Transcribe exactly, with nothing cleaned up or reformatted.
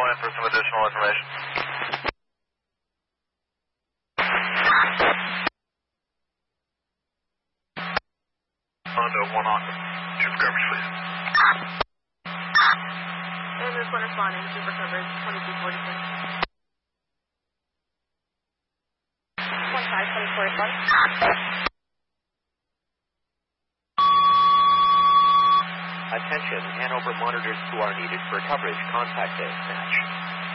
in for some additional information. Honda one Aqua. Super coverage, please. And this one responding, super coverage, twenty-two forty-six. one five, twenty-four forty-one. Attention, Hanover monitors who are needed for coverage. Contact dispatch.